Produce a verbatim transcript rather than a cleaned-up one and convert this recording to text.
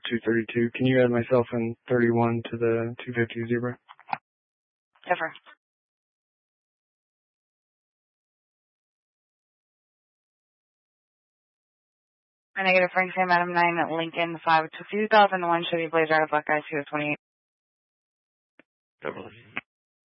two thirty-two. Can you add myself and thirty-one to the two fifty Zebra? Never. Negative Frank Sam Adam nine at Lincoln five two thousand one Chevy Blazer out of Buckeye two twenty-eight. Beverly.